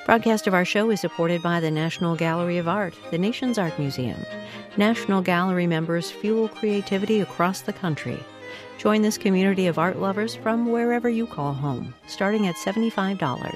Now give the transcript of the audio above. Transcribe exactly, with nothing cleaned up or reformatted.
Broadcast of our show is supported by the National Gallery of Art, the nation's art museum. National Gallery members fuel creativity across the country. Join this community of art lovers from wherever you call home, starting at seventy-five dollars.